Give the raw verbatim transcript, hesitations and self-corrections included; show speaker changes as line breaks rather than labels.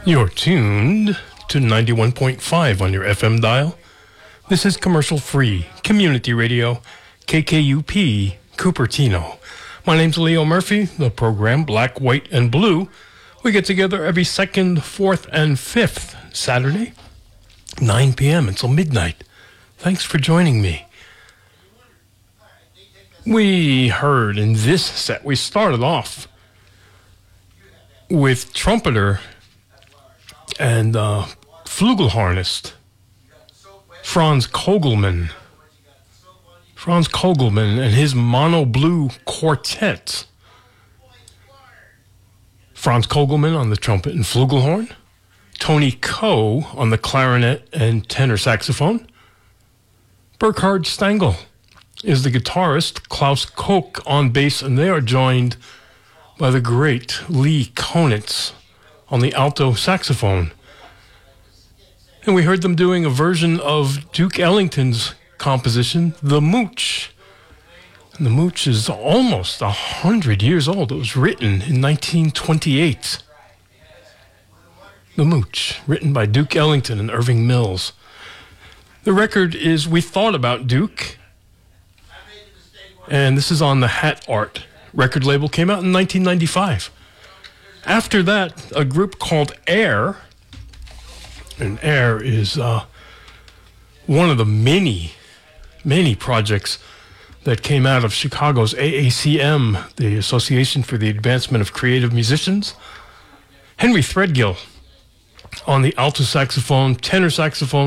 You're tuned to ninety-one point five on your F M dial. This is commercial-free community radio, K K U P, Cupertino. My name's Leo Murphy. The program Black, White, and Blue. We get together every second, fourth, and fifth Saturday, nine p.m. until midnight. Thanks for joining me. We heard in this set, we started off with trumpeter and uh, flugelhornist Franz Kogelman. Franz Kogelman and his Mono Blue Quartet. Franz Kogelman on the trumpet and flugelhorn. Tony Coe on the clarinet and tenor saxophone. Burkhard Stangl is the guitarist. Klaus Koch on bass, and they are joined by the great Lee Konitz on the alto saxophone. And we heard them doing a version of Duke Ellington's composition, The Mooch. And The Mooch is almost a hundred years old. It was written in nineteen twenty-eight. The Mooch, written by Duke Ellington and Irving Mills. The record is We Thought About Duke, and this is on the Hat Art record label. Came out in nineteen ninety-five. After that, a group called Air, and Air is uh, one of the many, many projects that came out of Chicago's A A C M, the Association for the Advancement of Creative Musicians. Henry Threadgill on the alto saxophone, tenor saxophone,